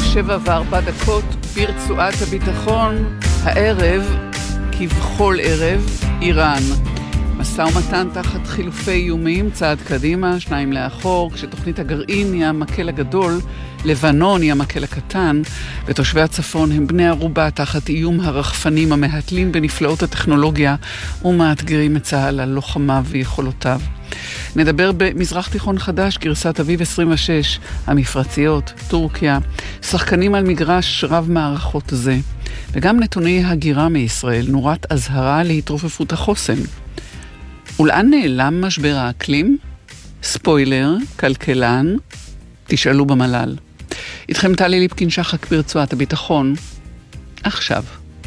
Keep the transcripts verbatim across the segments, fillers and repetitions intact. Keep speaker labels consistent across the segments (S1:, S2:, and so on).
S1: שבע וארבע דקות ברצועת הביטחון. הערב, כבכל ערב, איראן. משא ומתן תחת חילופי איומים, צעד קדימה, שניים לאחור, כשתוכנית הגרעין היא המקל הגדול, לבנון היא המקל הקטן, ותושבי הצפון הם בני ערובה תחת איום הרחפנים המהתלים בנפלאות הטכנולוגיה ומאתגרים את צה"ל על לוחמיו ויכולותיו. נדבר במזרח תיכון חדש, גרסת אביב עשרים ושש, המפרציות, טורקיה, שחקנים על מגרש רב מערכות זה, וגם נתוני הגירה מישראל, נורת אזהרה להתרופפות החוסן. ולאן נעלם משבר האקלים? ספוילר, כלכלן, תשאלו במל"ל. איתכם טלי ליפקין שחק ברצועת הביטחון. עכשיו.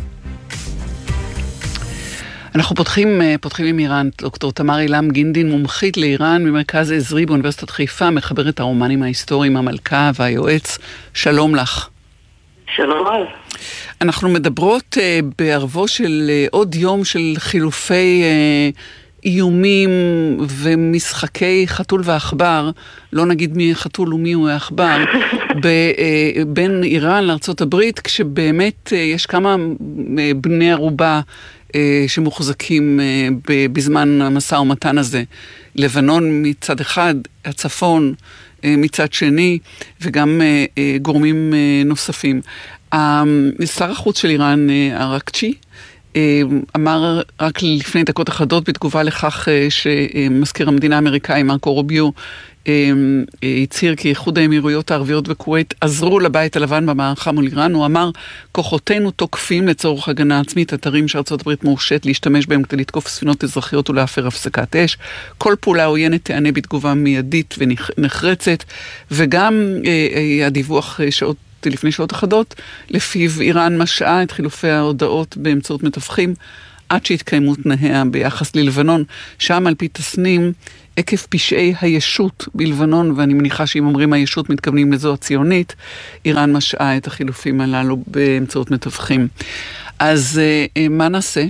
S1: אנחנו פותחים, פותחים עם איראן. דוקטור תמר אילם גינדין, מומחית לאיראן ממרכז עזרי באוניברסיטת חיפה, מחברת הרומנים ההיסטוריים, המלכה והיועץ. שלום לך.
S2: שלום רב.
S1: אנחנו מדברות uh, בערבו של uh, עוד יום של חילופי uh, איומים ומשחקי חתול ואחבר, לא נגיד מי חתול ומי הוא האחבר, ב, uh, בין איראן לארצות הברית, כשבאמת uh, יש כמה uh, בני ערובה uh, שמוחזקים uh, בזמן המשא ומתן הזה. לבנון מצד אחד, הצפון uh, מצד שני, וגם uh, uh, גורמים uh, נוספים. שר החוץ של איראן, ארקצ'י, אמר רק לפני דקות אחדות בתגובה לכך שמזכיר המדינה האמריקאי מרקו רוביו הצהיר כי איחוד האמירויות הערביות וכווית עזרו לבית הלבן במערכה מול איראן. הוא אמר, כוחותינו תוקפים לצורך הגנה עצמית אתרים שארצות הברית מורשית להשתמש בהם כדי לתקוף ספינות אזרחיות ולהפר הפסקת אש. כל פעולה עוינת תענה בתגובה מיידית ונחרצת, וגם הדיווח שעות לפני שעות אחדות, לפיו איראן משעה את חילופי ההודעות באמצעות מתווכים, עד שהתקיימו תנאיה ביחס ללבנון, שם על פי תסנים, עקב פשעי הישות בלבנון, ואני מניחה שאם אומרים הישות מתכוונים לזו הציונית, איראן משעה את החילופים הללו באמצעות מתווכים. אז מה נעשה?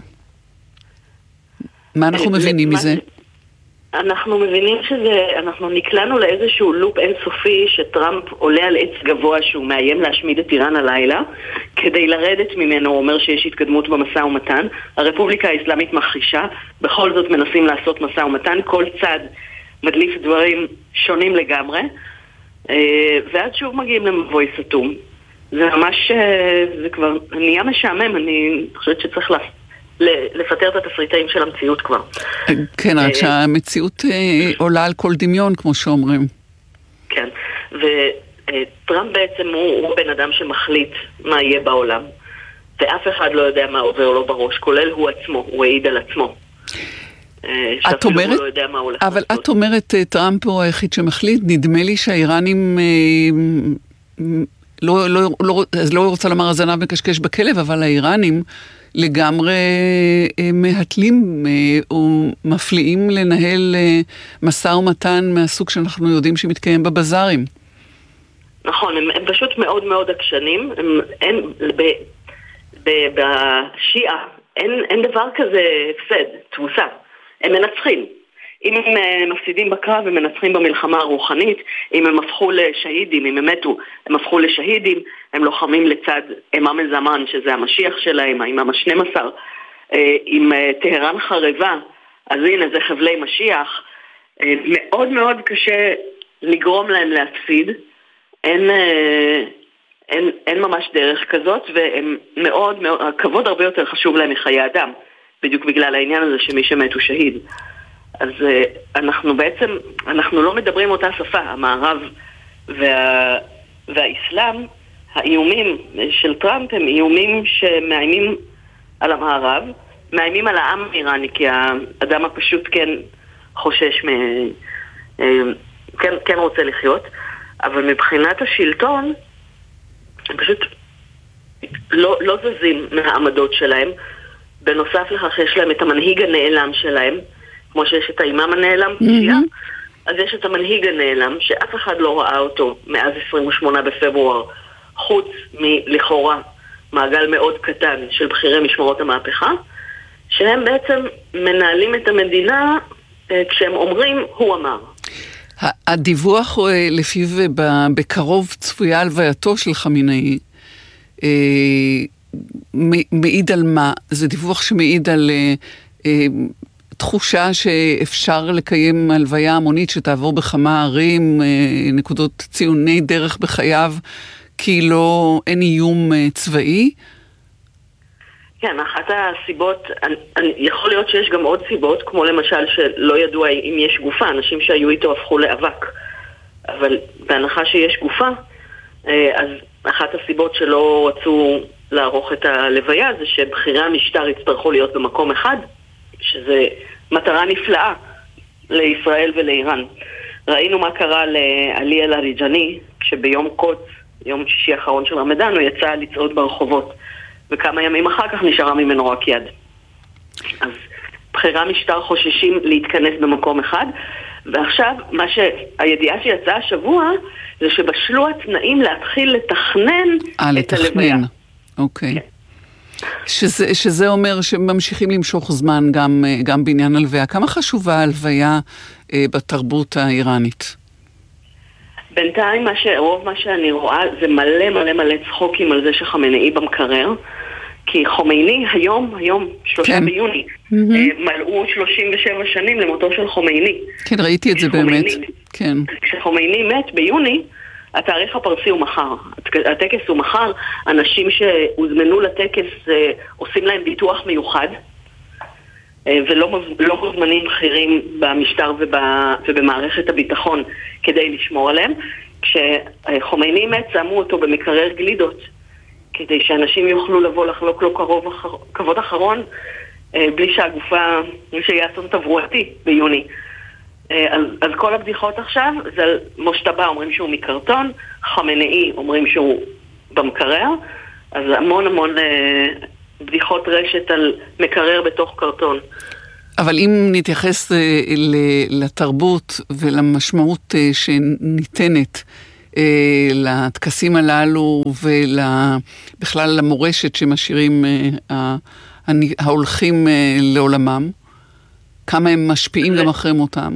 S1: מה אנחנו מבינים מזה?
S2: אנחנו מבינים שזה, אנחנו נקלענו לאיזשהו לופ אינסופי שטראמפ עולה על עץ גבוה שהוא מאיים להשמיד את איראן הלילה, כדי לרדת ממנו. הוא אומר שיש התקדמות במשא ומתן. הרפובליקה האסלאמית מכחישה, בכל זאת מנסים לעשות משא ומתן, כל צד מדליף דברים שונים לגמרי, ואז שוב מגיעים למבוי סתום. זה ממש, זה כבר נהיה משעמם. אני חושבת שצריך לעשות לפטר את התסריטאים של המציאות כבר.
S1: כן, רק שהמציאות עולה על כל דמיון, כמו שאומרים. כן,
S2: וטראמפ בעצם הוא בן אדם שמחליט מה יהיה בעולם, ואף אחד לא יודע מה עובר לו בראש, כולל הוא עצמו, הוא העיד על עצמו.
S1: את אומרת, אבל את אומרת, טראמפ הוא היחיד שמחליט, נדמה לי שהאיראנים לא, לא, לא, אז לא רוצה לומר הזנב מקשקש בכלב, אבל האיראנים לגמרי מהתלים ומפליאים לנהל משא ומתן מהסוג שאנחנו יודעים שמתקיים בבזארים.
S2: נכון, הם, הם פשוט מאוד מאוד עקשנים. הם, הם, ב, ב, בשיעה אין, אין דבר כזה הפסד, תבוסה. הם מנצחים. אם הם מפסידים בקרב, הם מנצחים במלחמה הרוחנית. אם הם הפכו לשהידים, אם הם מתו, הם הפכו לשהידים. הם לוחמים לצד אימאם אל-זמן, שזה המשיח שלהם, האימאם ה-שנים עשר. אם טהרן חרבה, אז הנה זה חבלי משיח. מאוד מאוד קשה לגרום להם להפסיד. אין, אין, אין ממש דרך כזאת, והם מאוד מאוד, הכבוד הרבה יותר חשוב להם מחיי אדם, בדיוק בגלל העניין הזה שמי שמת הוא שהיד. אז אנחנו בעצם, אנחנו לא מדברים אותה שפה, המערב וה, והאסלאם. האיומים של טראמפ הם איומים שמאיימים על המערב, מאיימים על העם האיראני, כי האדם הפשוט כן חושש, מ... כן, כן רוצה לחיות, אבל מבחינת השלטון הם פשוט לא, לא זזים מהעמדות שלהם. בנוסף לכך יש להם את המנהיג הנעלם שלהם, כמו שיש את האימאם הנעלם, mm-hmm. אז יש את המנהיג הנעלם שאף אחד לא ראה אותו מאז עשרים ושמונה בפברואר, חוץ מלכאורה מעגל מאוד קטן של בכירי משמרות המהפכה, שהם בעצם מנהלים את המדינה כשהם אומרים הוא אמר.
S1: הדיווח לפיו בקרוב צפויה הלווייתו של חמינאי, מעיד על מה? זה דיווח שמעיד על תחושה שאפשר לקיים הלוויה המונית שתעבור בכמה ערים, נקודות ציוני דרך בחייו, כי לא, אין איום צבאי?
S2: כן, אחת הסיבות, אני, אני, יכול להיות שיש גם עוד סיבות, כמו למשל שלא ידוע אם יש גופה, אנשים שהיו איתו הפכו לאבק. אבל בהנחה שיש גופה, אז אחת הסיבות שלא רצו לערוך את הלוויה זה שבחירי המשטר יצטרכו להיות במקום אחד, שזה מטרה נפלאה לישראל ולאיראן. ראינו מה קרה לעלי אל-עריג'אני, כשביום קוץ, יום שישי האחרון של רמדאן, הוא יצא לצעוד ברחובות, וכמה ימים אחר כך נשארה ממנו רק יד. אז בחירי המשטר חוששים להתכנס במקום אחד, ועכשיו מה שהידיעה שיצאה השבוע זה שבשלו התנאים להתחיל לתכנן
S1: 아,
S2: את הלוויה.
S1: אוקיי. שזה, שזה אומר שממשיכים למשוך זמן גם, גם בעניין הלוויה. כמה חשובה הלוויה אה, בתרבות האיראנית?
S2: בינתיים מה ש... רוב מה שאני רואה זה מלא מלא מלא צחוקים על זה שחמינאי במקרר, כי חומייני היום, היום, שלושה כן. ביוני, mm-hmm. מלאו שלושים ושבע שנים למותו של חומייני.
S1: כן, ראיתי את זה באמת. כן.
S2: כשחומייני מת ביוני, התאריך הפרסי הוא מחר. הטקס הוא מחר. אנשים שהוזמנו לטקס עושים להם ביטוח מיוחד, ולא לא מוזמנים בכירים במשטר ובמערכת הביטחון כדי לשמור עליהם. כשחומייני מת, שמו אותו במקרר גלידות, כדי שאנשים יוכלו לבוא לחלוק לו קרוב, כבוד אחרון, בלי שהגופה, בלי שיהיה אסון תברואתי ביוני. אז, אז כל הבדיחות עכשיו זה על מושתבא אומרים שהוא מקרטון, חמינאי אומרים שהוא במקרר, אז המון המון אה, בדיחות רשת על מקרר בתוך קרטון.
S1: אבל אם נתייחס אה, לתרבות ולמשמעות אה, שניתנת אה, לטקסים הללו ובכלל למורשת שמשאירים אה, ההולכים אה, לעולמם, כמה הם משפיעים גם אחרי מותם?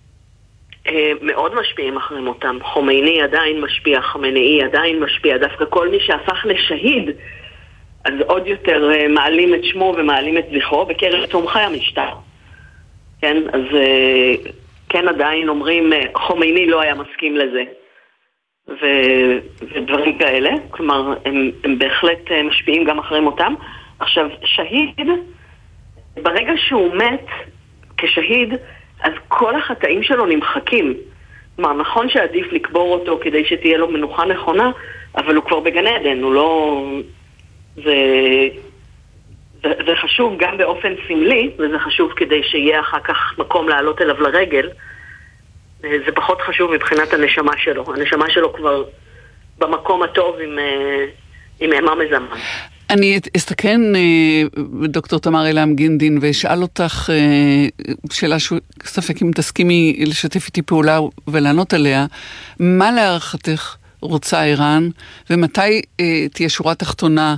S2: מאוד משפיעים אחרי מותם. חומייני עדיין משפיע, חמינאי עדיין משפיע. דווקא כל מי שהפך לשהיד, אז עוד יותר מעלים את שמו ומעלים את זכרו בקרב תומכי המשטר. כן, אז כן עדיין אומרים, חומייני לא היה מסכים לזה. ו... ודברים כאלה. כלומר, הם, הם בהחלט משפיעים גם אחרי מותם. עכשיו, שהיד, ברגע שהוא מת כשהיד, אז כל החטאים שלו נמחקים. כלומר, נכון שעדיף לקבור אותו כדי שתהיה לו מנוחה נכונה, אבל הוא כבר בגן עדן, הוא לא... זה... זה, זה חשוב גם באופן סמלי, וזה חשוב כדי שיהיה אחר כך מקום לעלות אליו לרגל. זה פחות חשוב מבחינת הנשמה שלו. הנשמה שלו כבר במקום הטוב עם, עם אימה מזמן.
S1: אני אסתכן, דוקטור תמר אילם גינדין, ואשאל אותך שאלה שספק אם תסכימי לשתף איתי פעולה ולענות עליה. מה להערכתך רוצה איראן, ומתי תהיה שורה תחתונה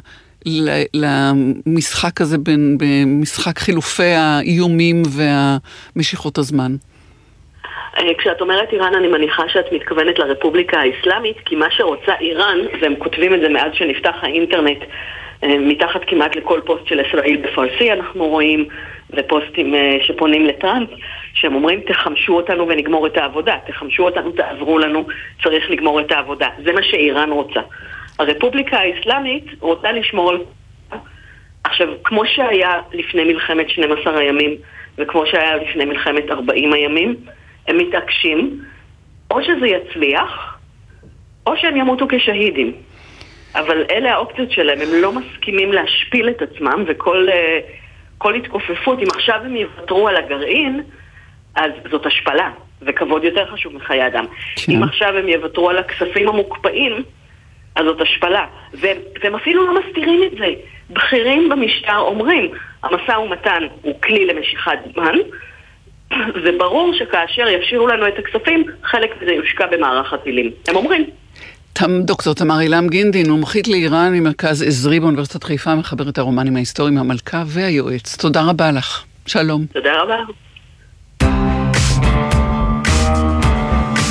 S1: למשחק הזה, במשחק חילופי האיומים והמשיכות הזמן?
S2: כשאת אומרת איראן, אני מניחה שאת מתכוונת לרפובליקה האסלאמית, כי מה שרוצה איראן, והם כותבים את זה מאז שנפתח האינטרנט, מתחת כמעט לכל פוסט של ישראל בפרסי אנחנו רואים, ופוסטים שפונים לטראמפ, שהם אומרים תחמשו אותנו ונגמור את העבודה, תחמשו אותנו, תעזרו לנו, צריך לגמור את העבודה. זה מה שאיראן רוצה. הרפובליקה האסלאמית רוצה לשמור על... עכשיו, כמו שהיה לפני מלחמת שנים עשר הימים, וכמו שהיה לפני מלחמת ארבעים הימים, הם מתעקשים, או שזה יצליח, או שהם ימותו כשהידים. אבל אלה האופציות שלהם, הם לא מסכימים להשפיל את עצמם, וכל כל התכופפות, אם עכשיו הם יוותרו על הגרעין, אז זאת השפלה, וכבוד יותר חשוב מחיי אדם. כן. אם עכשיו הם יוותרו על הכספים המוקפאים, אז זאת השפלה. והם, והם אפילו לא מסתירים את זה. בכירים במשטר אומרים, המשא ומתן הוא כלי למשיכת זמן, זה ברור שכאשר ישאירו לנו את הכספים, חלק מזה יושקע במערך הטילים. הם אומרים.
S1: דוקטור תמר אילם גינדין, מומחית לאיראן ממרכז עזרי באוניברסיטת חיפה, מחברת הרומנים ההיסטוריים, המלכה והיועץ. תודה רבה לך. שלום.
S2: תודה רבה.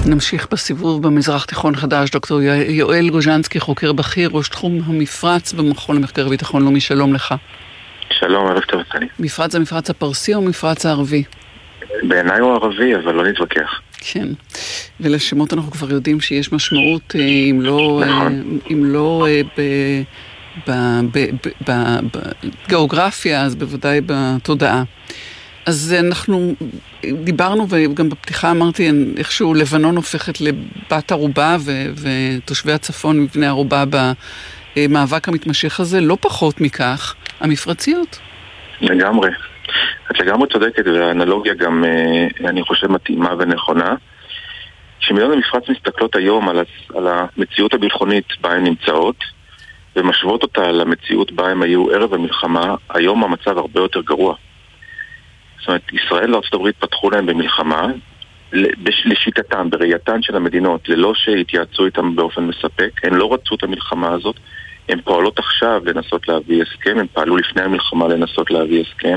S1: נמשיך בסיבוב במזרח תיכון חדש. דוקטור יואל גוז'נסקי, חוקר בכיר, ראש תחום המפרץ במכון למחקר ביטחון לאומי. שלום לך.
S3: שלום, ערב טוב.
S1: מפרץ זה מפרץ הפרסי או מפרץ הערבי?
S3: בעיניי הוא ערבי, אבל לא נתווכח.
S1: כן, ולשמות אנחנו כבר יודעים שיש משמעות, אם לא, נכון. אם לא בגיאוגרפיה, אז בוודאי בתודעה. אז אנחנו דיברנו, וגם בפתיחה אמרתי, איכשהו לבנון הופכת לבת ערובה, ותושבי הצפון מבני ערובה במאבק המתמשך הזה, לא פחות מכך, המפרציות.
S3: לגמרי. את לגמרי צודקת, והאנלוגיה גם, אני חושב, מתאימה ונכונה. כשמדינות המפרץ מסתכלות היום על, על המציאות הביטחונית בה הן נמצאות, ומשוות אותה למציאות בה הם היו ערב המלחמה, היום המצב הרבה יותר גרוע. זאת אומרת, ישראל וארצות הברית פתחו להם במלחמה, לשיטתם, בראייתן של המדינות, ללא שהתייעצו איתם באופן מספק. הן לא רצו את המלחמה הזאת, הן פועלות עכשיו לנסות להביא הסכם, הן פעלו לפני המלחמה לנסות להביא הסכם.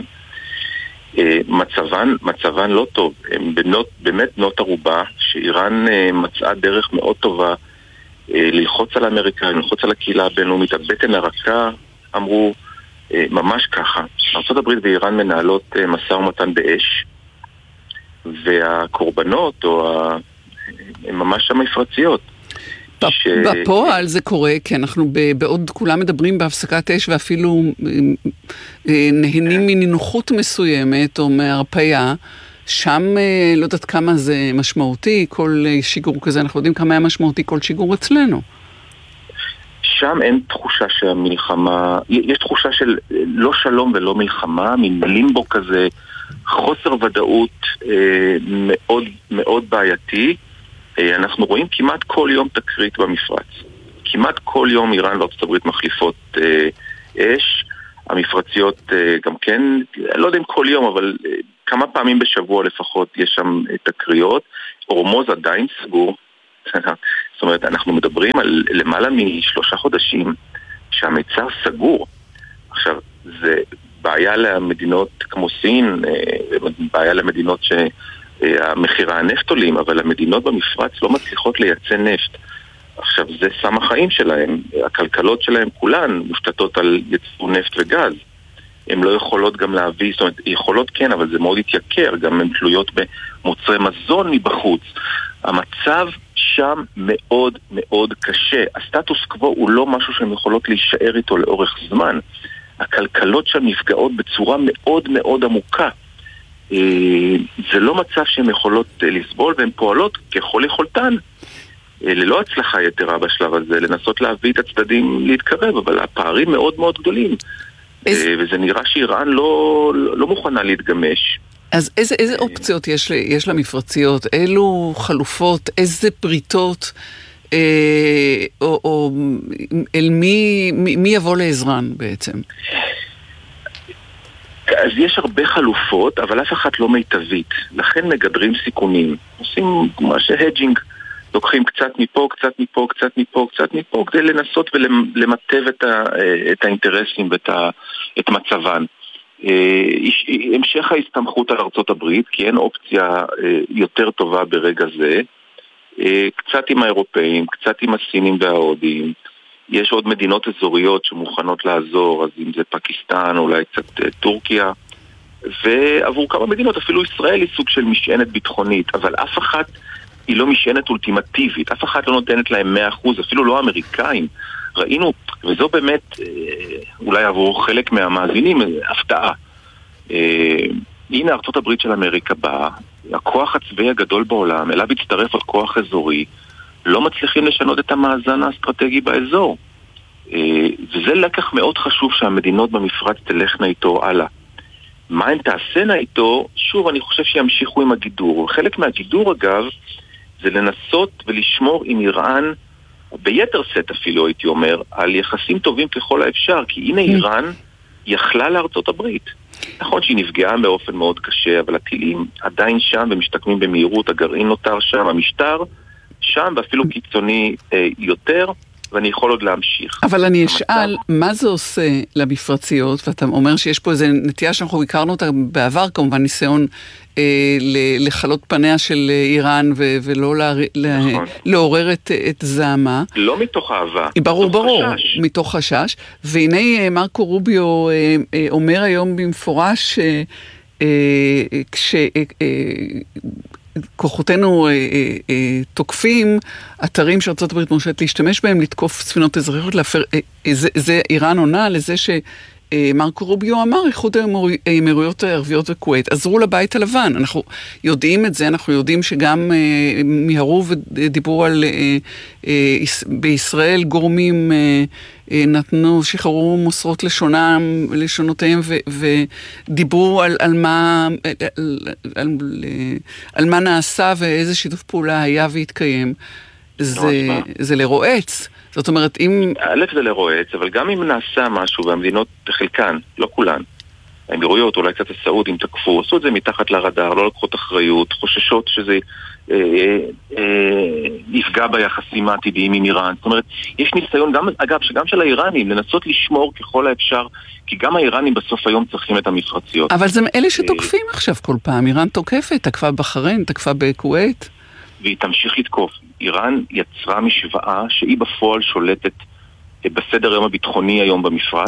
S3: מצבן, מצבן לא טוב, הן בנות, באמת בנות ערובה, שאיראן מצאה דרך מאוד טובה ללחוץ על האמריקאים, ללחוץ על הקהילה הבינלאומית, הבטן הרכה, אמרו, ממש ככה. ארצות הברית ואיראן מנהלות מסע ומתן באש, והקורבנות, או ה... הם ממש המפרציות.
S1: ש... בפועל זה קורה, כי אנחנו בעוד כולם מדברים בהפסקת אש, ואפילו נהנים מנינוחות מסוימת, או מהרפאיה, שם לא יודעת כמה זה משמעותי, כל שיגור כזה, אנחנו יודעים כמה היה משמעותי כל שיגור אצלנו.
S3: שם אין תחושה שהמלחמה, יש תחושה של לא שלום ולא מלחמה, מין לימבו כזה, חוסר ודאות אה, מאוד מאוד בעייתי. אה, אנחנו רואים כמעט כל יום תקרית במפרץ. כמעט כל יום איראן וארצות הברית מחליפות אה, אש. המפרציות אה, גם כן, לא יודע אם כל יום, אבל אה, כמה פעמים בשבוע לפחות יש שם אה, תקריות. הורמוז עדיין סגור. זאת אומרת, אנחנו מדברים על למעלה משלושה חודשים שהמצר סגור. עכשיו, זה בעיה למדינות כמו סין, בעיה למדינות שהמחירה הנפט עולים, אבל המדינות במפרץ לא מצליחות לייצא נפט. עכשיו, זה סם החיים שלהם. הכלכלות שלהם כולן מושתתות על ייצור נפט וגז. הן לא יכולות גם להביא, זאת אומרת, יכולות כן, אבל זה מאוד יתייקר, גם הן תלויות במוצרי מזון מבחוץ. המצב שם מאוד מאוד קשה. הסטטוס קוו הוא לא משהו שהן יכולות להישאר איתו לאורך זמן. הכלכלות שם נפגעות בצורה מאוד מאוד עמוקה. זה לא מצב שהן יכולות לסבול, והן פועלות ככל יכולתן. ללא הצלחה יתרה בשלב הזה, לנסות להביא את הצדדים להתקרב, אבל הפערים מאוד מאוד גדולים. וזה נראה שאיראן לא, לא מוכנה להתגמש.
S1: אז איזה, איזה אופציות יש, יש למפרציות? אילו חלופות, איזה פריטות, אה, או, או אל מי, מי, מי יבוא לעזרן בעצם?
S3: אז יש הרבה חלופות, אבל אף אחת לא מיטבית. לכן מגדרים סיכונים. עושים מה שהדג'ינג, לוקחים קצת מפה, קצת מפה, קצת מפה, קצת מפה, כדי לנסות ולמטב את, ה, את האינטרסים ואת ה, את מצבן. המשך ההסתמכות על ארצות הברית, כי אין אופציה יותר טובה ברגע זה, קצת עם האירופאים, קצת עם הסינים וההודים. יש עוד מדינות אזוריות שמוכנות לעזור, אז אם זה פקיסטן, אולי קצת טורקיה, ועבור כמה מדינות, אפילו ישראל היא סוג של משענת ביטחונית, אבל אף אחת היא לא משענת אולטימטיבית, אף אחת לא נותנת להם מאה אחוז, אפילו לא האמריקאים. ראינו, וזו באמת, אולי עבור חלק מהמאזינים, הפתעה. הנה ארצות הברית של אמריקה באה, הכוח הצבאי הגדול בעולם, אליו הצטרף עוד כוח אזורי, לא מצליחים לשנות את המאזן האסטרטגי באזור. וזה לקח מאוד חשוב שהמדינות במפרץ תלכנה איתו הלאה. מה הן תעשנה איתו? שוב, אני חושב שימשיכו עם הגידור. חלק מהגידור, אגב, זה לנסות ולשמור עם איראן, ביתר סט אפילו הייתי אומר, על יחסים טובים ככל האפשר, כי הנה איראן יכלה לארצות הברית. נכון שהיא נפגעה באופן מאוד קשה, אבל הטילים עדיין שם ומשתקמים במהירות, הגרעין נותר שם, המשטר שם ואפילו קיצוני אה, יותר, ואני יכול עוד להמשיך.
S1: אבל אני אשאל, מה זה עושה למפרציות, ואתה אומר שיש פה איזו נטייה שאנחנו הכרנו אותה בעבר, כמובן ניסיון אה, לחלות פניה של איראן, ו- ולא לה- נכון. לעורר את, את זעמה.
S3: לא מתוך אהבה.
S1: ברור,
S3: מתוך
S1: ברור,
S3: חשש.
S1: מתוך חשש. והנה מרקו רוביו אה, אה, אומר היום במפורש, אה, אה, כש... אה, אה, כוחותינו אה, אה, אה, תוקפים אתרים שארצות הברית מורשת להשתמש בהם, לתקוף ספינות אזרחיות, להפר, אה, אה, זה, זה איראן עונה לזה שמרקו רוביו אמר, איחוד האמירויות הערביות וכווית, עזרו לבית הלבן. אנחנו יודעים את זה, אנחנו יודעים שגם אה, מיהרו ודיברו על, אה, אה, בישראל גורמים אה, אה, נתנו, שחררו מוסרות לשונם, לשונותיהם, ו, ודיברו על, על מה, על, על, על מה נעשה ואיזה שיתוף פעולה היה והתקיים. זה, זה לרועץ. זאת אומרת, אם...
S3: א' זה לרועץ, אבל גם אם נעשה משהו, והמדינות בחלקן, לא כולן, האמירויות, אולי קצת הסעודים תקפו, עשו את זה מתחת לרדאר, לא לקחות אחריות, חוששות שזה אה, אה, יפגע ביחסים העתידיים עם איראן. זאת אומרת, יש ניסיון, גם, אגב, שגם של האיראנים, לנסות לשמור ככל האפשר, כי גם האיראנים בסוף היום צריכים את המפרציות.
S1: אבל זה אלה שתוקפים עכשיו כל פעם. איראן תוקפת, תקפה בחריין, תקפה בכווית.
S3: והיא תמשיך לתקוף. איראן יצרה משוואה שהיא בפועל שולטת בסדר היום הביטחוני היום במפרץ.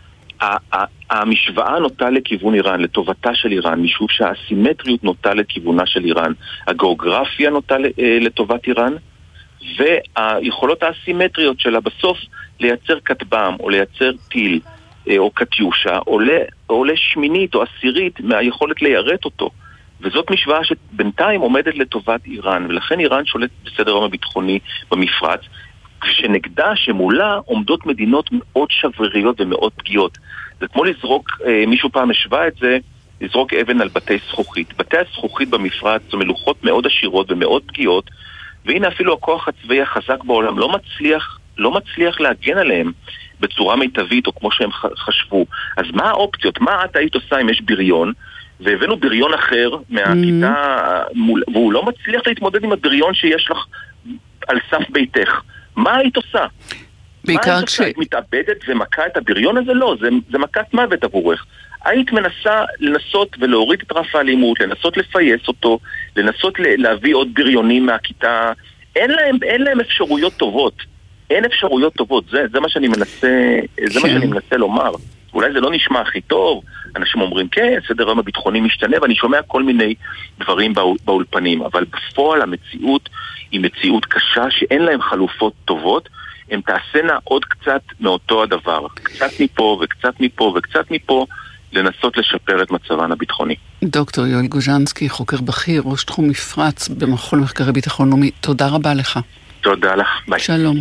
S3: המשוואה נוטה לכיוון איראן, לטובתה של איראן, משום שהאסימטריות נוטה לכיוונה של איראן. הגיאוגרפיה נוטה לטובת איראן, והיכולות האסימטריות שלה בסוף לייצר כטב"ם או לייצר טיל או קטיושה, עולה שמינית או עשירית מהיכולת ליירט אותו. וזאת משוואה שבינתיים עומדת לטובת איראן, ולכן איראן שולטת בסדר היום הביטחוני במפרץ, כשנגדה שמולה עומדות מדינות מאוד שבריריות ומאוד פגיעות. זה כמו לזרוק, מישהו פעם השווה את זה, לזרוק אבן על בתי זכוכית. בתי הזכוכית במפרץ זו מלוכות מאוד עשירות ומאוד פגיעות, והנה אפילו הכוח הצבאי החזק בעולם לא מצליח, לא מצליח להגן עליהם בצורה מיטבית או כמו שהם חשבו. אז מה האופציות? מה את היית עושה אם יש בריון? והבאנו בריון אחר מהכיתה, מול, והוא לא מצליח להתמודד עם הבריון שיש לך על סף ביתך. מה היית עושה?
S1: בעיקר
S3: מה
S1: כש...
S3: היית מתאבדת ומכה את הבריון הזה? לא, זה, זה מכת מוות עבורך. היית מנסה לנסות ולהוריד את רף האלימות, לנסות לפייס אותו, לנסות להביא עוד בריונים מהכיתה. אין להם, אין להם אפשרויות טובות. אין אפשרויות טובות. זה, זה מה שאני מנסה, זה מה שאני מנסה לומר. אולי זה לא נשמע הכי טוב, אנשים אומרים כן, סדר היום הביטחוני משתנה, ואני שומע כל מיני דברים באולפנים, אבל בפועל המציאות היא מציאות קשה, שאין להם חלופות טובות, הם תעשנה עוד קצת מאותו הדבר, קצת מפה וקצת מפה וקצת מפה, לנסות לשפר את מצבן הביטחוני.
S1: דוקטור יואל גוז'נסקי, חוקר בכיר, ראש תחום מפרץ במכון מחקרי ביטחון לאומי, תודה רבה לך.
S3: תודה לך, ביי.
S1: שלום.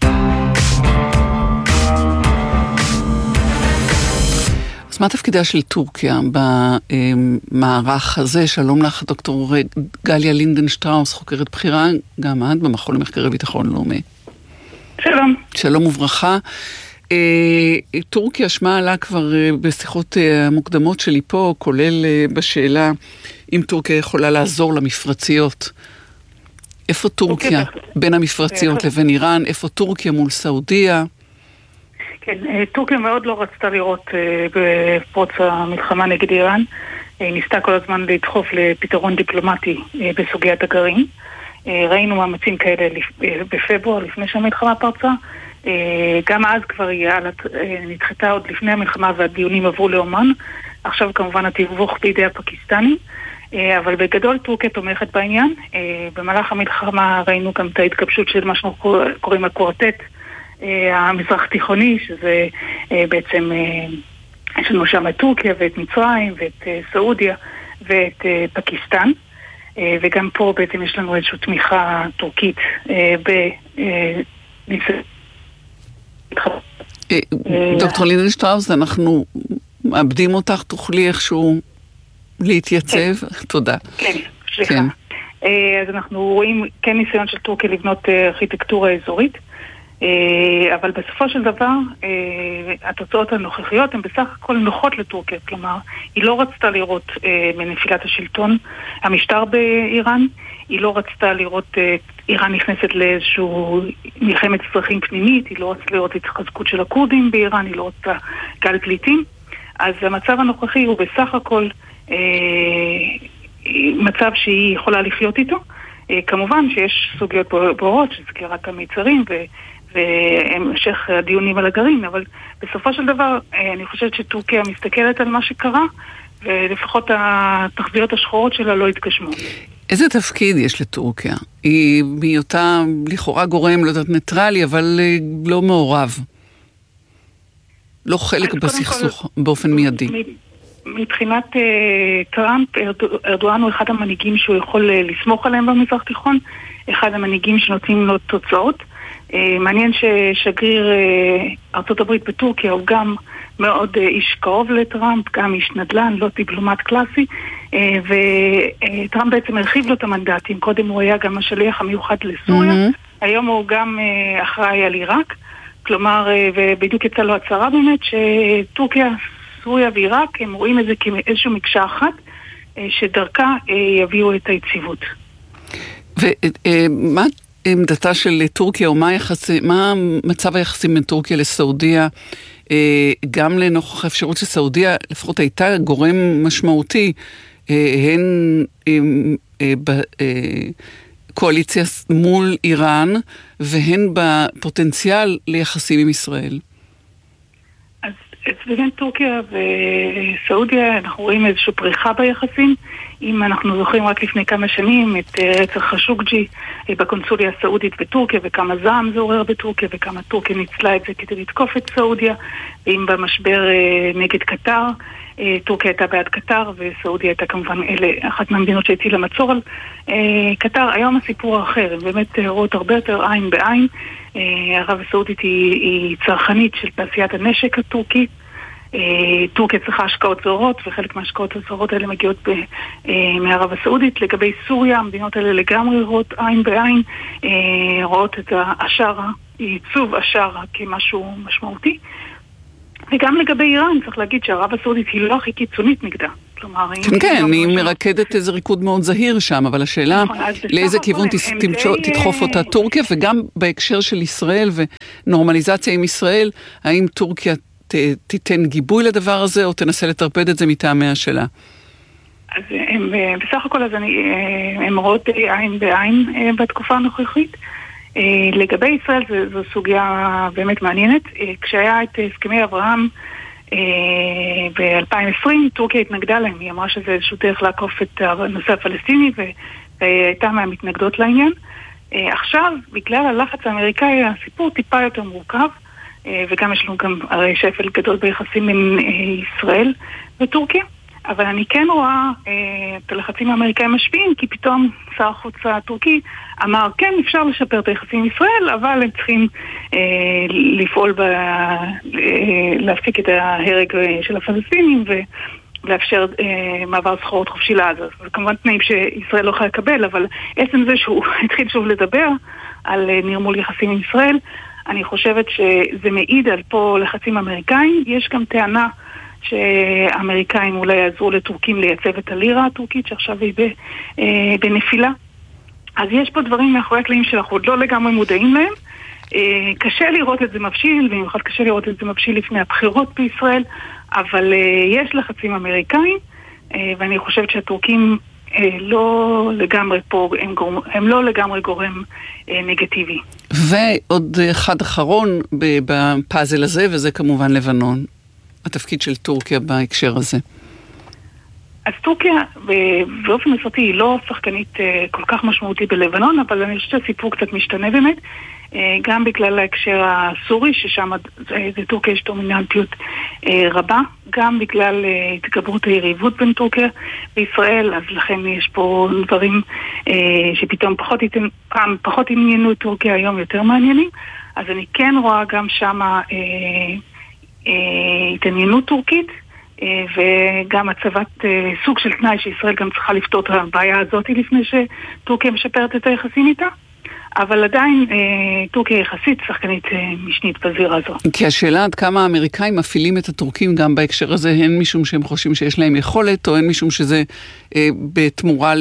S1: אז מה תפקידה של טורקיה במערך הזה? שלום לך, דוקטור גליה לינדנשטראוס, חוקרת בחירה, גם את במכון למחקרי ביטחון לאומי.
S4: שלום.
S1: שלום וברכה. טורקיה שמה עלה כבר בשיחות המוקדמות שלי פה, כולל בשאלה אם טורקיה יכולה לעזור למפרציות. איפה טורקיה בין המפרציות לבין איראן? איפה טורקיה מול סעודיה?
S4: כן, טורקיה מאוד לא רצתה לראות בפרוץ המלחמה נגד איראן. היא ניסתה כל הזמן לדחוף לפתרון דיפלומטי בסוגיית הגרעין. ראינו מאמצים כאלה בפברואר, לפני שהמלחמה פרצה. גם אז כבר היא נדחתה עוד לפני המלחמה והדיונים עברו לאומן. עכשיו כמובן התיווך בידי הפקיסטנים. אבל בגדול טורקיה תומכת בעניין. במהלך המלחמה ראינו גם את ההתגבשות של מה שאנחנו קוראים הקוורטט המזרח תיכוני, שזה בעצם, יש לנו שם את טורקיה ואת מצרים ואת סעודיה ואת פקיסטן, וגם פה בעצם יש לנו איזושהי תמיכה טורקית בניסיון.
S1: דוקטור לינדנשטראוס, אנחנו מאבדים אותך, תוכלי איכשהו להתייצב? תודה.
S4: כן, סליחה. אז אנחנו רואים כן ניסיון של טורקיה לבנות ארכיטקטורה אזורית, אבל בסופו של דבר התוצאות הנוכחיות הן בסך הכל נוחות לטורקיה, כלומר היא לא רצתה לראות בנפילת השלטון המשטר באיראן, היא לא רצתה לראות איראן נכנסת לאיזשהו מלחמת אזרחים פנימית, היא לא רצתה לראות התחזקות של הכורדים באיראן, היא לא רצתה גל פליטים. אז המצב הנוכחי הוא בסך הכל אה, מצב שהיא יכולה לחיות איתו. אה, כמובן שיש סוגיות ברורות, שסגירת המיצרים ו, והמשך הדיונים על הגרעין, אבל בסופו של דבר אה, אני חושבת שטורקיה מסתכלת על מה שקרה, ולפחות התחזיות השחורות שלה לא התגשמו.
S1: איזה תפקיד יש לטורקיה? היא בהיותה לכאורה גורם, לא יודעת, ניטרלי, אבל לא מעורב. לא חלק בסכסוך באופן מיידי.
S4: מבחינת uh, טראמפ, ארדואן הוא אחד המנהיגים שהוא יכול uh, לסמוך עליהם במזרח תיכון, אחד המנהיגים שנותנים לו תוצאות. Uh, מעניין ששגריר uh, ארצות הברית בטורקיה הוא גם מאוד uh, איש קרוב לטראמפ, גם איש נדל"ן, לא דיפלומט קלאסי, uh, וטראמפ בעצם הרחיב לו את המנדטים. קודם הוא היה גם השליח המיוחד לסוריה, mm-hmm. היום הוא גם uh, אחראי על עיראק, כלומר, ובדיוק יצא לו הצהרה באמת, שטורקיה, סוריה ועיראק, הם רואים את זה כאיזשהו מקשה אחת, שדרכה יביאו את היציבות.
S1: ומה עמדתה של טורקיה, או מה, יחס, מה מצב היחסים בין טורקיה לסעודיה, גם לנוכח האפשרות שסעודיה, לפחות הייתה גורם משמעותי, הן ב... קואליציה מול איראן, והן בפוטנציאל ליחסים עם ישראל.
S4: אז בין טורקיה וסעודיה אנחנו רואים איזושהי פריחה ביחסים. אם אנחנו זוכרים רק לפני כמה שנים את רצח חשוקג'י בקונסוליה הסעודית בטורקיה, וכמה זעם זה עורר בטורקיה, וכמה טורקיה ניצלה את זה כדי לתקוף את סעודיה, ואם במשבר נגד קטר, טורקיה הייתה בעד קטר, וסעודיה הייתה כמובן אלה, אחת מהמדינות שהצילה מצור על קטר. היום הסיפור אחר, הם באמת רואות הרבה יותר עין בעין. ערב הסעודית היא, היא צרכנית של תעשיית הנשק הטורקית. טורקיה צריכה השקעות זרות, וחלק מההשקעות הזרות האלה מגיעות מערב הסעודית. לגבי סוריה, המדינות האלה לגמרי רואות עין בעין, רואות את השער, ייצוב השער כמשהו משמעותי. וגם לגבי איראן, צריך להגיד שערב הסעודית היא לא הכי קיצונית נגדה. כלומר,
S1: כן, כן, היא מרקדת איזה ריקוד מאוד זהיר שם, אבל השאלה לאיזה כיוון תדחוף אותה טורקיה, וגם בהקשר של ישראל ונורמליזציה עם ישראל, האם טורקיה תיתן גיבוי לדבר הזה, או תנסה לטרפד את זה מטעמיה שלה?
S4: אז הם, בסך הכל, אז אני, הם רואות עין בעין בתקופה הנוכחית. לגבי ישראל זו סוגיה באמת מעניינת. כשהיה את הסכמי אברהם ב-אלפיים ועשרים, טורקיה התנגדה להם. היא אמרה שזה איזשהו דרך לעקוף את הנושא הפלסטיני, והייתה מהמתנגדות לעניין. עכשיו, בגלל הלחץ האמריקאי, הסיפור טיפה יותר מורכב, וגם יש לנו גם הרי שפל גדול ביחסים בין ישראל וטורקיה. אבל אני כן רואה את הלחצים האמריקאים משפיעים, כי פתאום שר החוץ הטורקי אמר, כן, אפשר לשפר את היחסים עם ישראל, אבל הם צריכים אה, לפעול, ב, אה, להפסיק את ההרג של הפלסטינים ולאפשר אה, מעבר סחורות חופשי לעזה. זה כמובן תנאים שישראל לא יכולה לקבל, אבל עצם זה שהוא התחיל שוב לדבר על אה, נרמול יחסים עם ישראל, אני חושבת שזה מעיד על פה לחצים אמריקאים. יש גם טענה שהאמריקאים אולי יעזרו לטורקים לייצב את הלירה הטורקית שעכשיו היא בנפילה. אז יש פה דברים מאחורי הקלעים שאנחנו עוד לא לגמרי מודעים להם. קשה לראות את זה מבשיל, במיוחד קשה לראות את זה מבשיל לפני הבחירות בישראל, אבל יש לחצים אמריקאים, ואני חושבת שהטורקים לא לגמרי פה, הם, גורם, הם לא לגמרי גורם נגטיבי.
S1: ועוד אחד אחרון בפאזל הזה, וזה כמובן לבנון. התפקיד של טורקיה בהקשר הזה.
S4: אז טורקיה באופן מסורתי היא לא שחקנית כל כך משמעותית בלבנון, אבל אני חושבת שהסיפור קצת משתנה באמת, גם בגלל ההקשר הסורי, ששם טורקיה יש דומיננטיות רבה, גם בגלל התגברות היריבות בין טורקיה וישראל, אז לכן יש פה דברים שפתאום פחות, פעם פחות עניינו את טורקיה, היום יותר מעניינים, אז אני כן רואה גם שמה התעניינות טורקית, וגם הצבת סוג של תנאי שישראל גם צריכה לפתור את הבעיה הזאת לפני שטורקיה משפרת את היחסים איתה. אבל עדיין טורקיה יחסית שחקנית משנית בזירה הזו.
S1: כי השאלה עד כמה האמריקאים מפעילים את הטורקים גם בהקשר הזה, הן משום שהם חושבים שיש להם יכולת, או הן משום שזה אה, בתמורה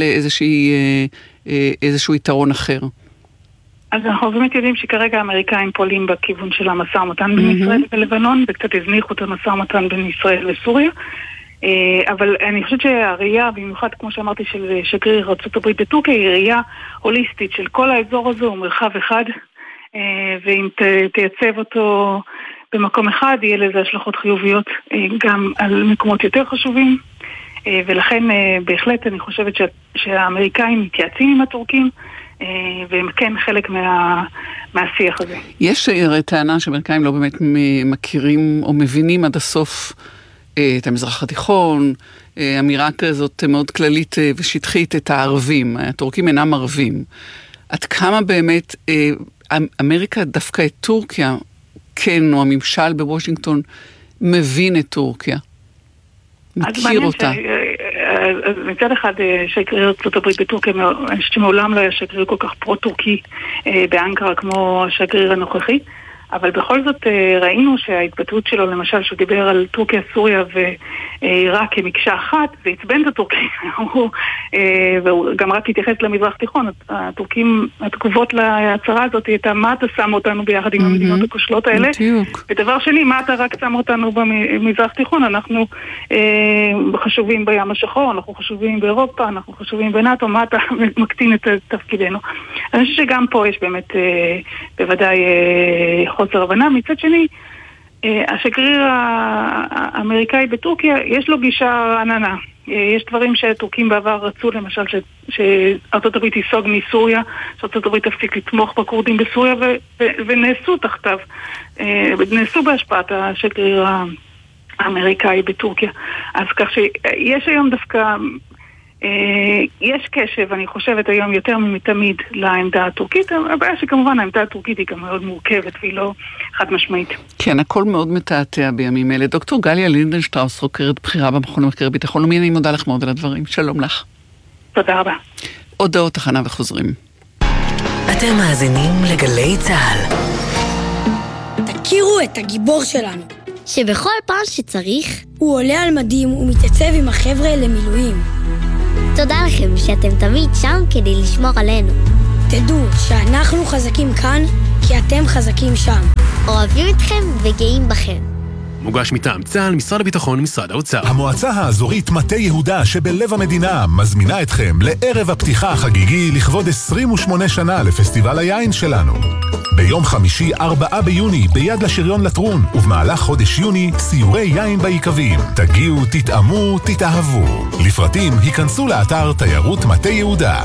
S1: לאיזשהו יתרון אחר.
S4: אז אנחנו באמת יודעים שכרגע האמריקאים פועלים בכיוון של המשא ומתן בין ישראל ולבנון, וקצת הזניחו את המשא ומתן בין ישראל וסוריה. אבל אני חושבת שהראייה, במיוחד כמו שאמרתי, של שגריר ארצות הברית בטורקיה, היא ראייה הוליסטית של כל האזור הזה, הוא מרחב אחד, ואם תייצב אותו במקום אחד, יהיה לזה השלכות חיוביות גם על מקומות יותר חשובים, ולכן בהחלט אני חושבת שהאמריקאים מתייעצים עם הטורקים, והם כן חלק מה, מהשיח הזה.
S1: יש הרי טענה שהאמריקאים לא באמת מכירים או מבינים עד הסוף את המזרח התיכון, אמירה כזאת מאוד כללית ושטחית, את הערבים. הטורקים אינם ערבים. עד כמה באמת אמריקה, דווקא את טורקיה, כן, או הממשל בוושינגטון, מבין את טורקיה? מכיר אותה.
S4: אז מצד אחד שגריר ארצות הברית בטורקיה, שמעולם לא היה שגריר כל כך פרו-טורקי באנקרה כמו השגריר הנוכחי, אבל בכל זאת ראינו שההתבטאות שלו, למשל, שהוא דיבר על טורקיה, סוריה ועיראק כמקשה אחת, זה עצבן את הטורקים. והוא גם רק התייחס למזרח תיכון. הטורקים, התגובות להצהרה הזאת הייתה, מה אתה שם אותנו ביחד עם המדינות הכושלות האלה? ודבר שני, מה אתה רק שם אותנו במזרח תיכון? אנחנו חשובים בים השחור, אנחנו חשובים באירופה, אנחנו חשובים בנאטו, מה אתה מקטין את תפקידנו? אני חושב שגם פה יש באמת בוודאי חוסר הבנה. מצד שני, השגריר האמריקאי בטורקיה, יש לו גישה עננה. יש דברים שהטורקים בעבר רצו, למשל, שארצות הברית ייסוג מסוריה, שארצות הברית תפסיק לתמוך בקורדים בסוריה, ונעשו תחתיו, נעשו בהשפעת השגריר האמריקאי בטורקיה. אז כך שיש היום דווקא, יש קשב, אני חושבת היום יותר מתמיד לעמדה הטורקית. הבעיה שכמובן העמדה הטורקית היא גם מאוד מורכבת והיא לא חד משמעית. כן,
S1: הכל מאוד מתעתע בימים אלה. דוקטור גליה לינדנשטראוס, חוקרת בחירה במכון למחקר ביטחון לאומי, אני מודה לך מאוד על הדברים. שלום לך.
S4: תודה רבה.
S1: הודעות תחנה וחוזרים.
S5: אתם מאזינים לגלי צהל.
S6: תכירו את הגיבור שלנו,
S7: שבכל פעם שצריך
S6: הוא עולה על מדים ומתייצב עם החבר'ה למילואים.
S7: תודה לכם שאתם תמיד שם כדי לשמור עלינו.
S6: תדעו שאנחנו חזקים כאן כי אתם חזקים שם.
S7: אוהבים אתכם וגאים בכם.
S8: מוגש מטעם צה"ל, משרד הביטחון ומשרד האוצר.
S9: המועצה האזורית מטה יהודה שבלב המדינה מזמינה אתכם לערב הפתיחה החגיגי לכבוד עשרים ושמונה שנה לפסטיבל היין שלנו. ביום חמישי ארבעה ביוני ביד לשריון לטרון, ובמהלך חודש יוני סיורי יין בעיקבים. תגיעו, תתאמו, תתאהבו. לפרטים היכנסו לאתר תיירות מטה יהודה.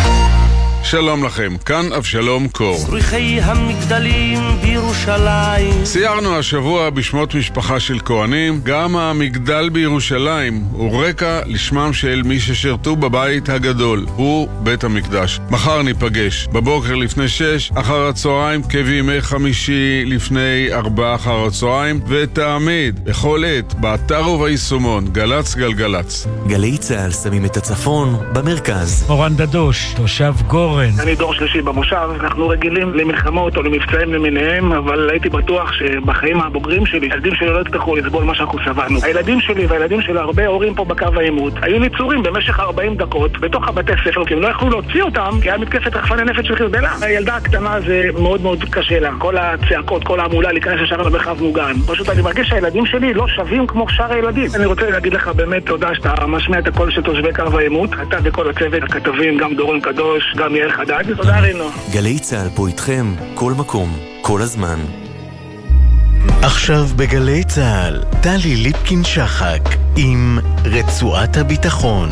S10: שלום לכם, כאן אבשלום קור.
S11: זריחי המגדלים בירושלים.
S10: סיירנו השבוע בשמות משפחה של כהנים. גם המגדל בירושלים הוא רקע לשמם של מי ששרתו בבית הגדול, הוא בית המקדש. מחר ניפגש בבוקר לפני שש אחר הצהריים, כבימי חמישי לפני ארבע אחר הצהריים, ותעמיד בכל עת באתר וביישומון גלץ גלגלץ.
S5: גלי צהל שמים את הצפון במרכז.
S12: אורן דדוש, תושב גורן.
S13: אני דור שלישי במושב, אנחנו רגילים למלחמות או למבצעים למיניהם, אבל הייתי בטוח שבחיים הבוגרים שלי, הילדים שלי לא יצטרכו לסבול מה שאנחנו סבלנו. הילדים שלי והילדים של הרבה הורים פה בקו העימות היו ניצורים במשך ארבעים דקות בתוך הבתי ספר, כי הם לא יכלו להוציא אותם, כי היה מתקפת רחפני נפץ של חיזבאללה. הילדה הקטנה זה מאוד מאוד קשה לה, כל הצעקות, כל העמולה להיכנס ישר למרחב מוגן. פשוט אני מרגיש שהילדים שלי לא שווים כמו שאר הילדים. אני רוצה להגיד לך באמת תודה שאתה משמיע את הקול של תושבי קו העימות. אתה וכל הצוות, הכתבים, גם דורון קדוש, גם יעל חדד. תודה רינו.
S5: גלי צהל פה איתכם, כל מקום, כל הזמן. עכשיו בגלי צהל, טלי ליפקין שחק עם רצועת הביטחון.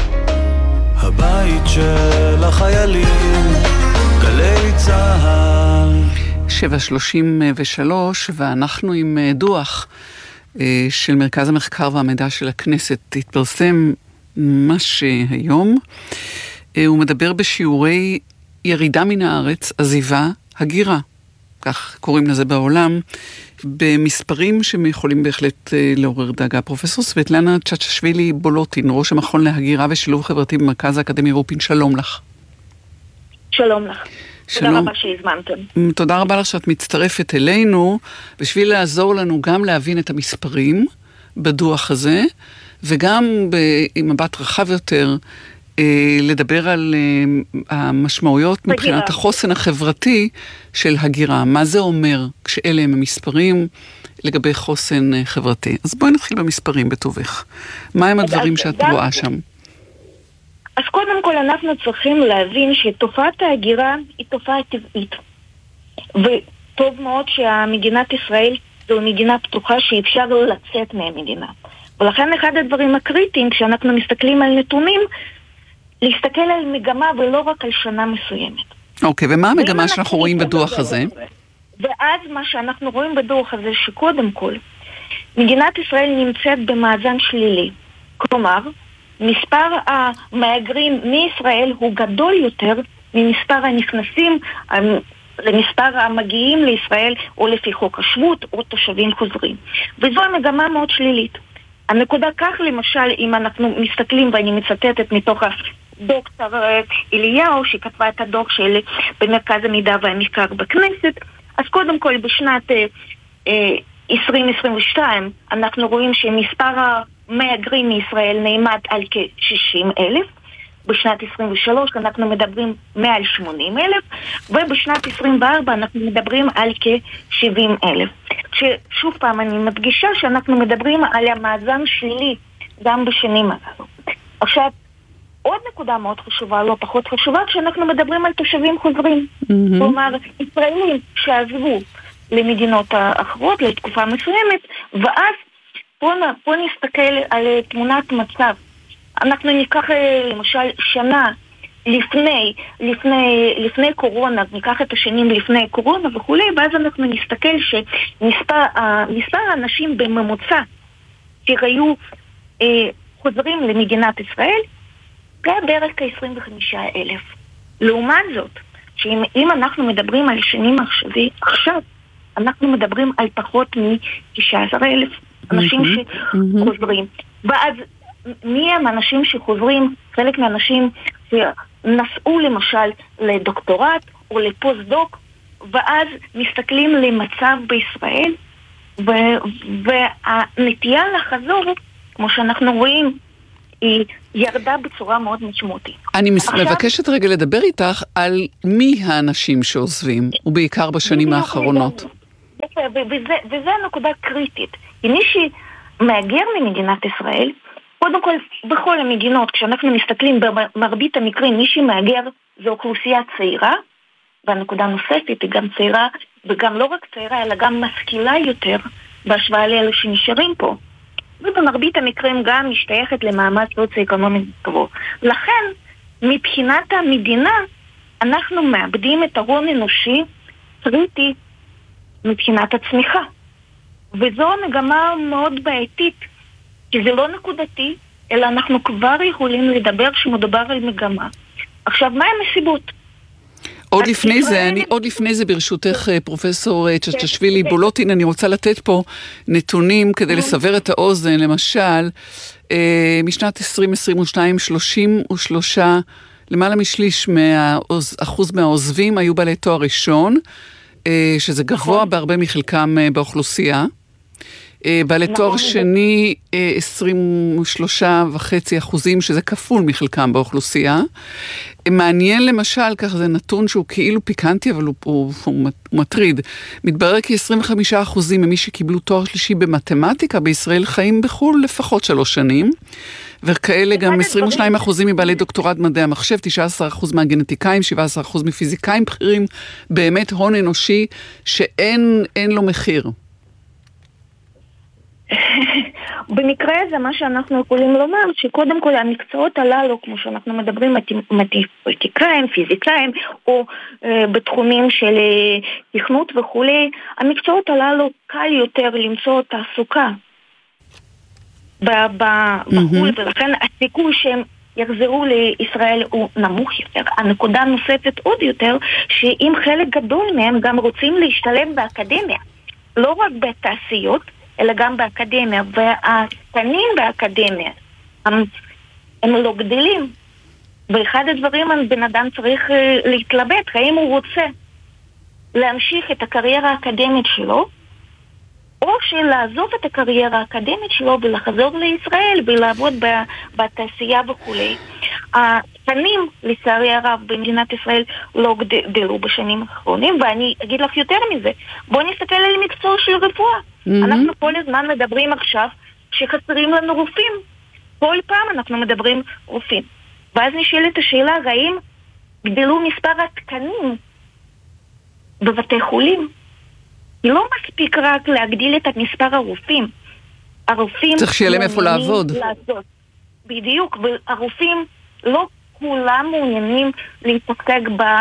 S11: הבית של החיילים, גלי צהל.
S1: שבע שלושים ושלוש, ואנחנו עם דוח של מרכז המחקר והמידע של הכנסת. התפרסם ממש היום. הוא מדבר בשיעורי ירידה מן הארץ, עזיבה, הגירה, כך קוראים לזה בעולם, במספרים שיכולים בהחלט לעורר דאגה. פרופסור סבטלנה צ'צ'שווילי בולוטין, ראש המכון להגירה ושילוב חברתי במרכז האקדמי רופין, שלום לך.
S14: שלום לך. תודה רבה שהזמנתם.
S1: תודה רבה לך שאת מצטרפת אלינו, בשביל לעזור לנו גם להבין את המספרים בדוח הזה, וגם במבט רחב יותר, לדבר על המשמעויות מבחינת החוסן החברתי של הגירה. מה זה אומר כשאלה הם המספרים לגבי חוסן חברתי? אז בואי נתחיל במספרים בטובך. מה הם הדברים שאת רואה שם?
S14: אז קודם כל אנחנו צריכים להבין שתופעת ההגירה היא תופעה טבעית. וטוב מאוד שהמדינת ישראל זו מדינה פתוחה שאפשר לצאת מהמדינה. ולכן אחד הדברים הקריטיים כשאנחנו מסתכלים על נתונים, להסתכל על מגמה ולא רק על שנה מסוימת.
S1: אוקיי, ומה המגמה שאנחנו רואים בדוח הזה?
S14: ואז מה שאנחנו רואים בדוח הזה שקודם כל, מדינת ישראל נמצאת במאזן שלילי. כלומר, מספר המהגרים מישראל הוא גדול יותר ממספר הנכנסים למספר המגיעים לישראל או לפי חוק השבות או תושבים חוזרים. וזו המגמה מאוד שלילית. הנקודה כך למשל, אם אנחנו מסתכלים ואני מצטטת מתוך דוקטור אליהו שכתבה את הדוח של במרכז המידע והמחקר בכנסת, אז קודם כל בשנת עשרים עשרים ושתיים אנחנו רואים שמספר המהגרים מישראל נעמד על כ-שישים אלף, בשנת עשרים ושלוש אנחנו מדברים מעל שמונים אלף, ובשנת עשרים וארבע אנחנו מדברים על כ-שבעים אלף. ששוב פעם אני מדגישה שאנחנו מדברים על המאזן שלילי גם בשנים האלו. עכשיו, עוד נקודה מאוד חשובה, לא פחות חשובה, כשאנחנו מדברים על תושבים חוזרים. Mm-hmm. כלומר, ישראלים שעזבו למדינות האחרות לתקופה מסוימת, ואז פה, פה נסתכל על תמונת מצב. אנחנו ניקח למשל שנה לפני, לפני, לפני קורונה, ניקח את השנים לפני קורונה וכולי, ואז אנחנו נסתכל שמספר מספר האנשים בממוצע שהיו אה, חוזרים למדינת ישראל, זה בערך כ-עשרים וחמישה אלף. לעומת זאת, שאם אנחנו מדברים על שנים עכשווי, עכשיו אנחנו מדברים על פחות מ-תשעה עשר אלף אנשים שחוזרים. ואז מי הם אנשים שחוזרים? חלק מהאנשים שנסעו למשל לדוקטורט או לפוסט-דוק, ואז מסתכלים למצב בישראל, והנטייה לחזור, כמו שאנחנו רואים, היא ירדה בצורה מאוד משמעותית.
S1: אני מבקשת רגע לדבר איתך על מי האנשים שעוזבים, ובעיקר בשנים האחרונות.
S14: וזה הנקודה קריטית. אם מי שמאגר ממדינת ישראל, קודם כל, בכל המדינות, כשאנחנו מסתכלים במרבית המקרים, מי שמאגר זה אוכלוסייה צעירה, והנקודה נוספת היא גם צעירה, וגם לא רק צעירה, אלא גם משכילה יותר, בהשוואה לאלו שנשארים פה. ובמרבית המקרים גם משתייכת למעמד סוציו-אקונומי גבוה. לכן, מבחינת המדינה, אנחנו מאבדים את ההון אנושי קריטי מבחינת הצמיחה. וזו מגמה מאוד בעייתית, כי זה לא נקודתי, אלא אנחנו כבר יכולים לדבר שמדובר על מגמה. עכשיו, מה הם הסיבות?
S1: עוד לפני זה, אני, עוד לפני זה ברשותך פרופסור צ'צ'שווילי בולוטין, אני רוצה לתת פה נתונים כדי לסבר את האוזן, למשל, משנת עשרים עשרים ושתיים, שלושים ושלושה, למעלה משליש מהאחוז מהעוזבים היו בעלי תואר ראשון, שזה גבוה בהרבה מחלקם באוכלוסייה. בעלי תואר שני עשרים ושלושה וחצי אחוזים, שזה כפול מחלקם באוכלוסייה. מעניין למשל, כך זה נתון שהוא כאילו פיקנטי, אבל הוא, הוא, הוא מטריד. מתברר כי עשרים וחמישה אחוזים ממי שקיבלו תואר שלישי במתמטיקה בישראל חיים בחול לפחות שלוש שנים, וכאלה גם עשרים ושניים אחוזים מבעלי דוקטורט מדעי המחשב, תשעה עשר אחוז מהגנטיקאים, שבעה עשר אחוז מפיזיקאים בכירים, באמת הון אנושי שאין אין לו מחיר.
S14: במקרה הזה מה שאנחנו יכולים לומר שקודם כל המקצועות הללו, כמו שאנחנו מדברים מתמטיקאים, פיזיקאים או אה, בתחומים של אה, תכנות וכולי, המקצועות הללו קל יותר למצוא תעסוקה בחו"ל, ולכן הסיכוי שהם יחזרו לישראל הוא נמוך יותר. הנקודה נוספת עוד יותר, שאם חלק גדול מהם גם רוצים להשתלב באקדמיה, לא רק בתעשיות אלא גם באקדמיה, והתקנים באקדמיה הם, הם לא גדלים. ואחד הדברים, בן אדם צריך להתלבט, האם הוא רוצה להמשיך את הקריירה האקדמית שלו, או שלעזוב את הקריירה האקדמית שלו ולחזור לישראל ולעבוד בתעשייה וכולי. התקנים, לצערי הרב, במדינת ישראל לא גדלו בשנים האחרונים, ואני אגיד לך יותר מזה. בואו נסתכל על מקצוע של רפואה. Mm-hmm. אנחנו כל הזמן מדברים עכשיו שחסרים לנו רופאים. כל פעם אנחנו מדברים רופאים. ואז נשאלת השאלה, האם גדלו מספר התקנים בבתי חולים? לא מספיק רק להגדיל את מספר הרופאים. הרופאים...
S1: צריך שיהיה להם איפה לעבוד.
S14: לעשות. בדיוק, והרופאים לא כולם מעוניינים להתעסק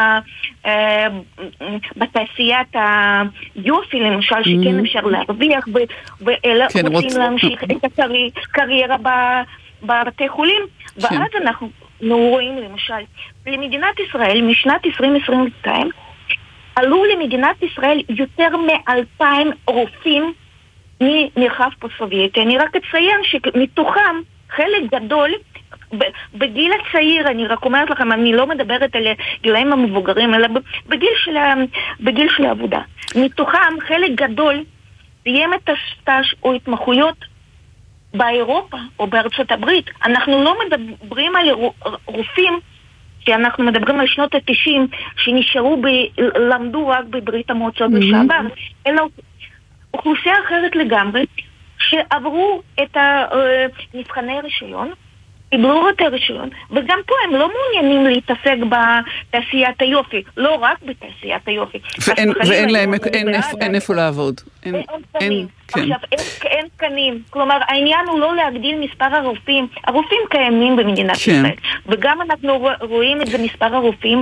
S14: בתעשיית היופי, למשל, שכן אפשר להרוויח, ואלה רוצים להמשיך את הקריירה בבתי חולים. ואז אנחנו רואים, למשל, למדינת ישראל, משנת עשרים עשרים ושתיים, עלו למדינת ישראל יותר מאלפיים רופאים ממרחב פוסט-סובייטי. אני רק אציין שמתוכם חלק גדול, בגיל הצעיר, אני רק אומרת לכם, אני לא מדברת על גילאים המבוגרים, אלא בגיל של, בגיל של העבודה. מתוכם חלק גדול סיים את הסטאז' או התמחויות באירופה או בארצות הברית. אנחנו לא מדברים על רופאים שאנחנו מדברים על שנות ה-תשעים שנשארו, ב... למדו רק בברית המועצות לשעבר, אלא אוכלוסייה אחרת לגמרי, שעברו את מבחני הרישיון, קיבלו את הרישיון, וגם פה הם לא מעוניינים להתעסק בתעשיית היופי, לא רק בתעשיית היופי.
S1: ואין, ואין להם, אין, אין איפה לעבוד.
S14: אין תקנים. עכשיו, אין תקנים. כלומר, העניין הוא לא להגדיל מספר הרופאים. הרופאים קיימים במדינת ישראל. וגם אנחנו רואים את זה מספר הרופאים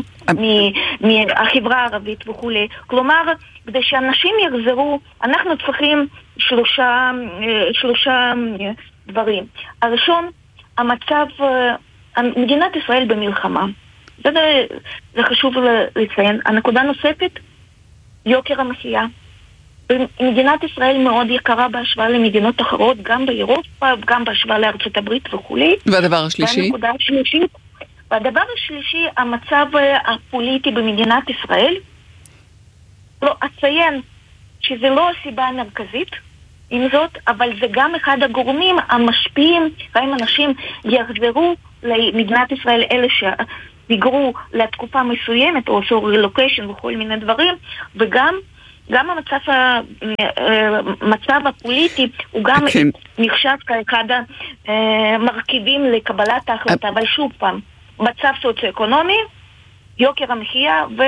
S14: מהחברה הערבית וכו'. כלומר, כדי שאנשים יחזרו, אנחנו צריכים שלושה, שלושה דברים. הראשון, המצב, מדינת ישראל במלחמה. זה, זה חשוב לציין. הנקודה נוספת, יוקר המחיה. מדינת ישראל מאוד יקרה בהשוואה למדינות אחרות, גם באירופה, גם בהשוואה לארצות הברית וכו'.
S1: והדבר השלישי?
S14: והנקודה השלישית, והדבר השלישי, המצב הפוליטי במדינת ישראל. לא, אציין שזה לא הסיבה המרכזית, עם זאת, אבל זה גם אחד הגורמים המשפיעים, והאם אנשים יחזרו למדינת ישראל, אלה שיגרו לתקופה מסוימת, או עשו רילוקיישן וכל מיני דברים, וגם גם המצב, המצב הפוליטי הוא גם okay. נחשב כאחד המרכיבים לקבלת ההחלטה, אבל שוב פעם, מצב סוציו-אקונומי, יוקר המחיה ו...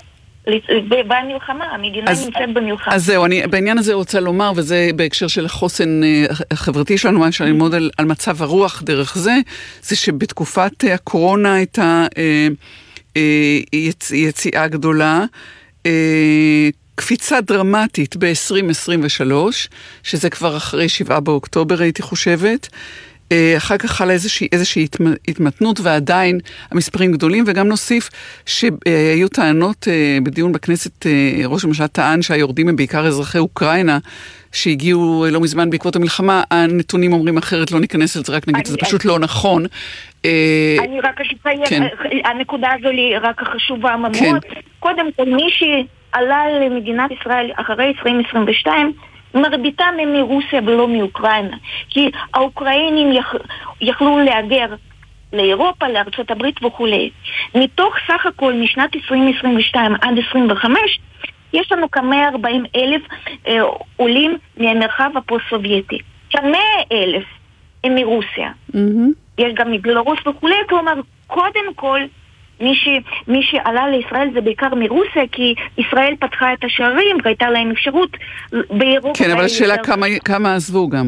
S14: במלחמה, המדינה נמצאת במלחמה.
S1: אז זהו, אני בעניין הזה רוצה לומר, וזה בהקשר של החוסן החברתי שלנו, מה שאני ללמוד על, על מצב הרוח דרך זה, זה שבתקופת הקורונה הייתה אה, אה, יצ, יציאה גדולה, אה, קפיצה דרמטית ב-עשרים עשרים ושלוש, שזה כבר אחרי שבעה באוקטובר הייתי חושבת, אחר כך חלה איזושהי, איזושהי התמתנות, ועדיין המספרים גדולים, וגם נוסיף שהיו טענות בדיון בכנסת, ראש הממשלה טען שהיורדים הם בעיקר אזרחי אוקראינה, שהגיעו לא מזמן בעקבות המלחמה. הנתונים אומרים אחרת, לא ניכנס לזה, רק נגיד, זה פשוט לא נכון.
S14: אני רק אציין, הנקודה הזו לי רק חשובה מאוד. קודם כל, מי שעלה למדינת ישראל אחרי עשרים עשרים ושתיים, מרביתם הם מרוסיה ולא מאוקראינה, כי האוקראינים יכ... יכלו להגר לאירופה, לארצות הברית וכו'. מתוך סך הכל משנת עשרים עשרים ושתיים עד עשרים וחמש, יש לנו כ-מאה וארבעים אלף אה, עולים מהמרחב הפוסט-סובייטי. כ-מאה אלף הם מרוסיה. Mm-hmm. יש גם מבלרוס וכו'. כלומר, קודם כל, מי, ש, מי שעלה לישראל זה בעיקר מרוסיה, כי ישראל פתחה את השערים והייתה להם אפשרות באירופה.
S1: כן, אבל השאלה כמה, כמה עזבו גם.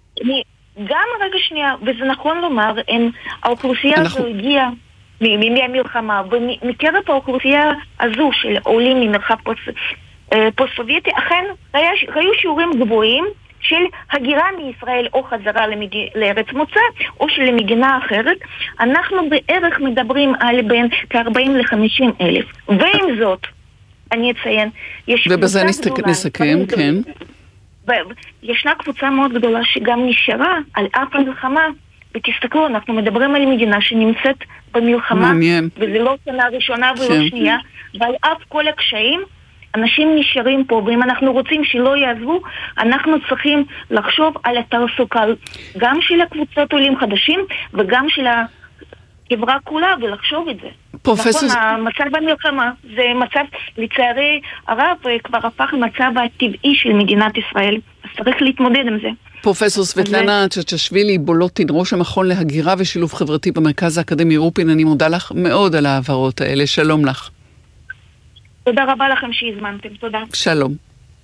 S14: גם רגע שנייה, וזה נכון לומר, הם, האוכלוסייה אנחנו... הזו הגיעה מהמלחמה, ומקרב האוכלוסייה הזו של עולים ממרחב פוסט-סובייטי, אכן היו שיעורים גבוהים של הגירה מישראל או חזרה למד... לארץ מוצא או של מדינה אחרת. אנחנו בערך מדברים על בין כ-ארבעים לחמישים אלף. ועם זאת, אני אציין, יש
S1: ובזה נסתק... נסכם, כן.
S14: וישנה קבוצה מאוד גדולה שגם נשארה על אף המלחמה ותסתכלו, אנחנו מדברים על מדינה שנמצאת במלחמה,
S1: מעניין.
S14: וזה לא שנה ראשונה ולא
S1: כן.
S14: שנייה, ועל אף כל הקשיים, אנשים נשארים פה, ואם אנחנו רוצים שלא יעזבו, אנחנו צריכים לחשוב על התעסוקה, גם של הקבוצות עולים חדשים, וגם של החברה כולה, ולחשוב את זה.
S1: פרופסור...
S14: נכון, המצב במלחמה, זה מצב, לצערי הרב, כבר הפך למצב הטבעי של מדינת ישראל, אז צריך להתמודד עם זה.
S1: פרופסור סבטלנה צ'צ'שווילי בולוטין, ראש המכון להגירה ושילוב חברתי במרכז האקדמי רופין, אני מודה לך מאוד על העברות האלה, שלום לך.
S14: תודה רבה לכם שהזמנתם, תודה.
S1: שלום.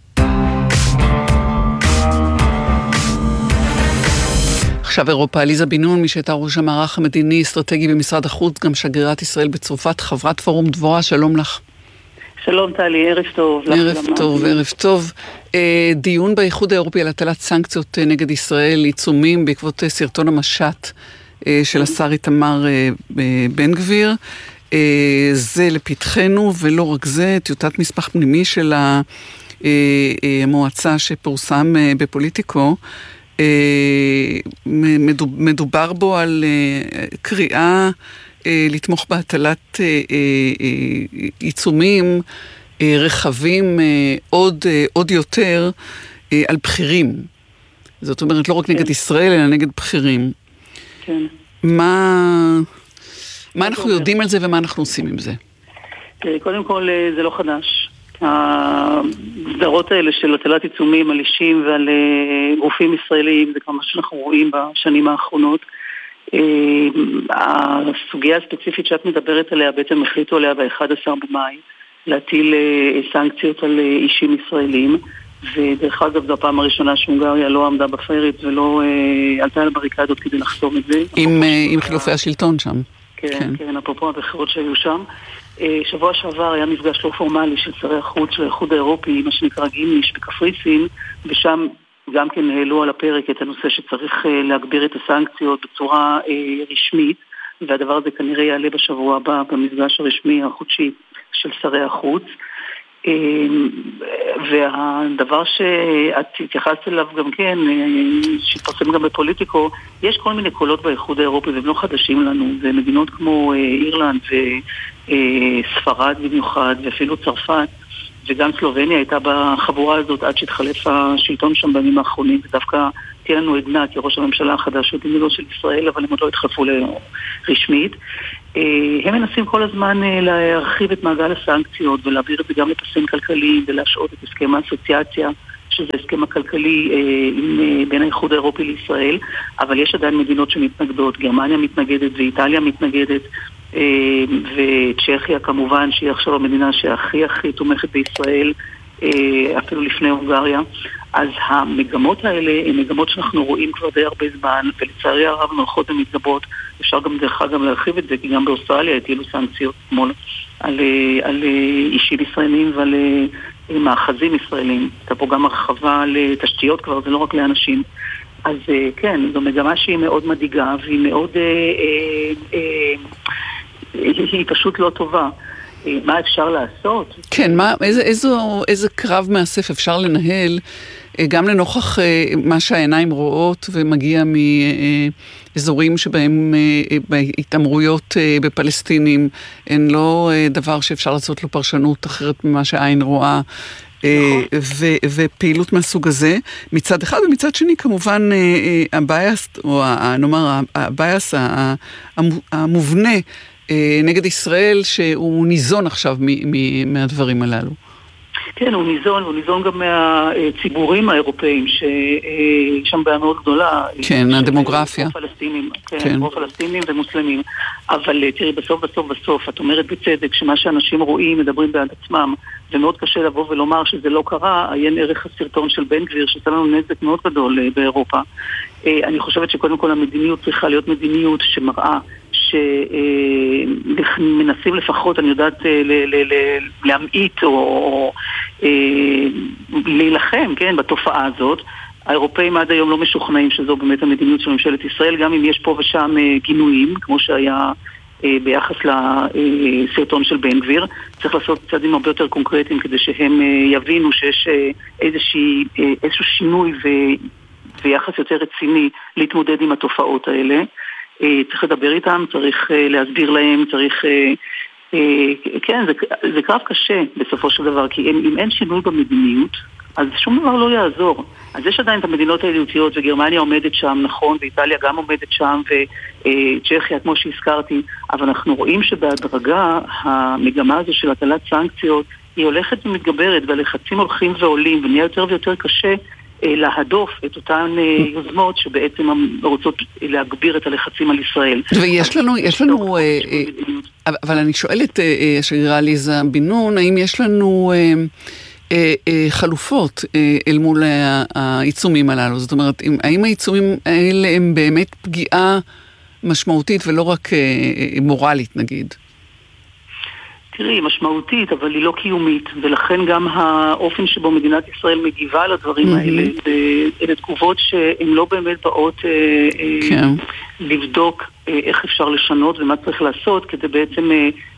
S1: עכשיו אירופה, עליזה בן נון, מי שהייתה ראש המערך המדיני אסטרטגי במשרד החוץ, גם שגרירת ישראל בצרפת, חברת פורום דבורה, שלום לך.
S15: שלום טלי, ערב טוב.
S1: ערב טוב, ערב טוב. דיון באיחוד האירופי על הטלת סנקציות נגד ישראל, עיצומים בעקבות סרטון המשט של השר איתמר בן גביר. זה לפתחנו, ולא רק זה, טיוטת מסמך פנימי של המועצה שפורסם בפוליטיקו, מדובר בו על קריאה לתמוך בהטלת עיצומים רחבים עוד, עוד יותר על בחירים. זאת אומרת, לא רק נגד ישראל, אלא נגד בחירים.
S15: כן.
S1: מה... מה אנחנו יודעים על זה ומה אנחנו עושים עם זה?
S15: קודם כל, זה לא חדש. הסדרות האלה של הטלת עיצומים על אישים ועל גופים ישראליים, זה כבר מה שאנחנו רואים בשנים האחרונות. הסוגיה הספציפית שאת מדברת עליה, בעצם החליטו עליה ב-אחד עשר במאי, להטיל סנקציות על אישים ישראלים, ודרך אגב זו הפעם הראשונה שהונגריה לא עמדה בפיירית ולא עלתה על בריקדות כדי לחסום את זה.
S1: עם, עם חילופי השלטון שם.
S15: כן, כן, כן, אפרופו הבחירות שהיו שם. שבוע שעבר היה מפגש לא פורמלי של שרי החוץ של האיחוד האירופי, מה שנקרא גימיש בקפריסין, ושם גם כן העלו על הפרק את הנושא שצריך להגביר את הסנקציות בצורה רשמית, והדבר הזה כנראה יעלה בשבוע הבא במפגש הרשמי החודשי של שרי החוץ. והדבר שאת התייחסת אליו גם כן, שהתפרסם גם בפוליטיקו, יש כל מיני קולות באיחוד האירופי והם לא חדשים לנו, זה מדינות כמו אירלנד וספרד במיוחד ואפילו צרפת, וגם סלובניה הייתה בחבורה הזאת עד שהתחלף השלטון שם בימים האחרונים, ודווקא תהיה לנו עדנה כי ראש הממשלה החדש הוא דמינו של ישראל, אבל הם עוד לא התחלפו רשמית. הם מנסים כל הזמן להרחיב את מעגל הסנקציות ולהעביר את זה גם לפסים כלכליים ולהשעות את הסכם האסוציאציה, שזה הסכם הכלכלי בין האיחוד האירופי לישראל, אבל יש עדיין מדינות שמתנגדות, גרמניה מתנגדת ואיטליה מתנגדת, וצ'כיה כמובן שהיא עכשיו המדינה שהכי הכי תומכת בישראל, אפילו לפני הונגריה. אז המגמות האלה הן מגמות שאנחנו רואים כבר די הרבה זמן, ולצערי הרב מלכות המתגבות. אפשר גם דרך אגב להרחיב את זה, כי גם באוסטרליה הטילו סנקציות מול על, על אישים ישראלים ועל מאחזים ישראלים. הייתה פה גם הרחבה לתשתיות כבר, זה לא רק לאנשים. אז כן, זו מגמה שהיא מאוד מדאיגה, והיא מאוד, אה, אה, אה, היא פשוט לא טובה. מה אפשר לעשות?
S1: כן, מה, איזה, איזו, איזה קרב מאסף אפשר לנהל, גם לנוכח מה שהעיניים רואות ומגיע מאזורים שבהם התאמרויות בפלסטינים, הן לא דבר שאפשר לעשות לו פרשנות אחרת ממה שהעין רואה, ו- ופעילות מהסוג הזה, מצד אחד, ומצד שני כמובן הבייס, או נאמר הבייס המובנה, נגד ישראל שהוא ניזון עכשיו מ- מ- מהדברים הללו.
S15: כן, הוא ניזון, הוא ניזון גם מהציבורים האירופאים, שיש שם בעיה מאוד גדולה.
S1: כן, הדמוגרפיה.
S15: רוב פלסטינים, כן, רוב פלסטינים ומוסלמים. אבל תראי, בסוף, בסוף, בסוף, את אומרת בצדק שמה שאנשים רואים, מדברים בעד עצמם, ומאוד קשה לבוא ולומר שזה לא קרה, עיין ערך הסרטון של בן גביר, שעשה לנו נזק מאוד גדול באירופה. אני חושבת שקודם כל המדיניות צריכה להיות מדיניות שמראה שמנסים לפחות, אני יודעת, להמעיט או להילחם, כן, בתופעה הזאת. האירופאים עד היום לא משוכנעים שזו באמת המדיניות של ממשלת ישראל, גם אם יש פה ושם גינויים, כמו שהיה ביחס לסרטון של בן גביר. צריך לעשות צעדים הרבה יותר קונקרטיים כדי שהם יבינו שיש איזשהו שינוי ויחס יותר רציני להתמודד עם התופעות האלה. צריך לדבר איתם, צריך להסביר להם, צריך... כן, זה, זה קרב קשה בסופו של דבר, כי אם, אם אין שינוי במדיניות, אז שום דבר לא יעזור. אז יש עדיין את המדינות הידידותיות, וגרמניה עומדת שם, נכון, ואיטליה גם עומדת שם, וצ'כיה, כמו שהזכרתי, אבל אנחנו רואים שבהדרגה המגמה הזו של הטלת סנקציות היא הולכת ומתגברת, והלחצים הולכים ועולים, ונהיה יותר ויותר קשה להדוף את אותן יוזמות שבעצם רוצות להגביר את הלחצים על ישראל.
S1: ויש לנו, יש לנו, אבל אני שואלת, השגרירה ליזה בן נון, האם יש לנו חלופות אל מול העיצומים הללו? זאת אומרת, האם העיצומים האלה הם באמת פגיעה משמעותית ולא רק מורלית, נגיד?
S15: תראי, היא משמעותית, אבל היא לא קיומית, ולכן גם האופן שבו מדינת ישראל מגיבה לדברים האלה, אלה תגובות שהן לא באמת באות לבדוק איך אפשר לשנות ומה צריך לעשות, כדי בעצם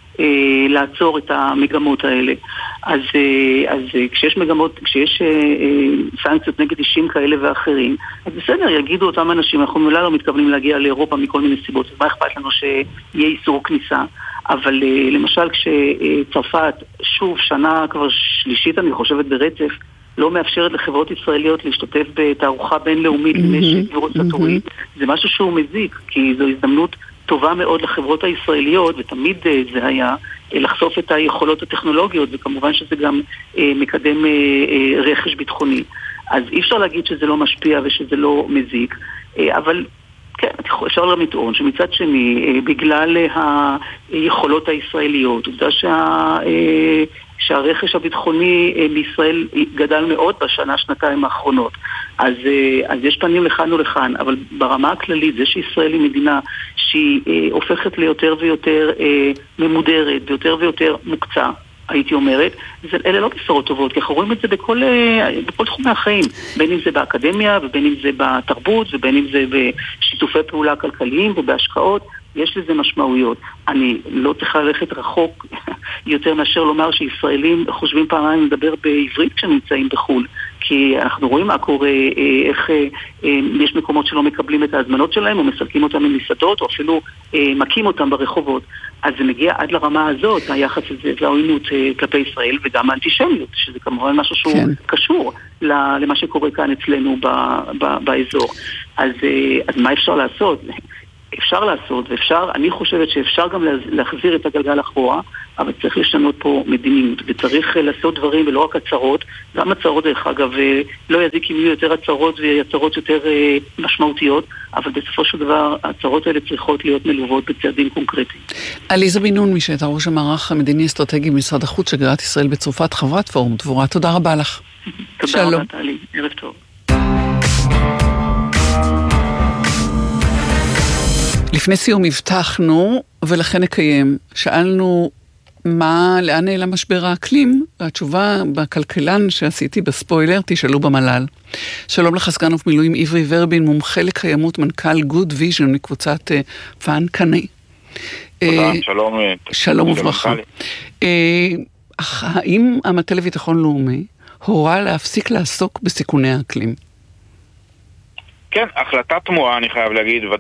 S15: לעצור את המגמות האלה. אז, אז כשיש מגמות, כשיש סנקציות נגד אישים כאלה ואחרים, אז בסדר, יגידו אותם אנשים, אנחנו מלא לא מתכוונים להגיע לאירופה מכל מיני סיבות, אז מה אכפת לנו שיהיה איסור כניסה? אבל למשל כשצרפת, שוב, שנה כבר שלישית אני חושבת ברצף, לא מאפשרת לחברות ישראליות להשתתף בתערוכה בינלאומית לנשק וירוס סטורי, זה משהו שהוא מזיק, כי זו הזדמנות טובה מאוד לחברות הישראליות, ותמיד זה היה לחשוף את היכולות הטכנולוגיות, וכמובן שזה גם מקדם רכש ביטחוני. אז אי אפשר להגיד שזה לא משפיע ושזה לא מזיק, אבל... כן, אפשר גם לטעון שמצד שני, בגלל היכולות הישראליות, עובדה שה, שהרכש הביטחוני בישראל גדל מאוד בשנה, שנתיים האחרונות. אז, אז יש פנים לכאן ולכאן, אבל ברמה הכללית, זה שישראל היא מדינה שהיא הופכת ליותר ויותר ממודרת, ויותר ויותר מוקצה, הייתי אומרת, זה, אלה לא בשורות טובות, כי אנחנו רואים את זה בכל, בכל תחומי החיים, בין אם זה באקדמיה, ובין אם זה בתרבות, ובין אם זה בשיתופי פעולה כלכליים ובהשקעות, יש לזה משמעויות. אני לא צריכה ללכת רחוק יותר מאשר לומר שישראלים חושבים פעמיים לדבר בעברית כשנמצאים בחו"ל, כי אנחנו רואים מה קורה, איך יש מקומות שלא מקבלים את ההזמנות שלהם, או מסלקים אותם ממסעדות, או אפילו מכים אותם ברחובות. אז זה מגיע עד לרמה הזאת, היחס הזה והעוינות כלפי ישראל, וגם האנטישמיות, שזה כמובן משהו שהוא כן. קשור למה שקורה כאן אצלנו ב, ב, באזור. אז, אז מה אפשר לעשות? אפשר לעשות, ואפשר, אני חושבת שאפשר גם להחזיר את הגלגל אחורה, אבל צריך לשנות פה מדיניות, וצריך לעשות דברים ולא רק הצהרות, גם הצהרות דרך אגב, לא יזיק אם יהיו יותר הצהרות והצהרות יותר משמעותיות, אבל בסופו של דבר הצהרות האלה צריכות להיות מלוות בצעדים קונקרטיים.
S1: ליזה בן נון, מי שהייתה ראש המערך המדיני אסטרטגי במשרד החוץ, שגרירת ישראל בצרפת, חברת פורום דבורה, תודה רבה לך.
S15: תודה רבה, טלי, ערב טוב.
S1: לפני סיום הבטחנו, ולכן נקיים, שאלנו מה, לאן נעלה משבר האקלים? התשובה בכלכלן שעשיתי בספוילר, תשאלו במל"ל. שלום לך סגן אלוף מילואים עברי ורבין, מומחה לקיימות, מנכ"ל גוד ויז'ן מקבוצת פאן קנאי.
S16: תודה, שלום.
S1: שלום וברכה. האם המטה לביטחון לאומי הורה להפסיק לעסוק בסיכוני האקלים?
S16: כן, החלטה תמוהה, אני חייב להגיד,